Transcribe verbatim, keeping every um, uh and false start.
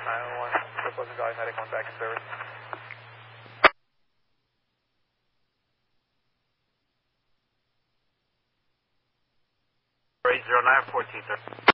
nine one one, Triple Valley Medic one back in service. eight zero nine, fourteen thirty.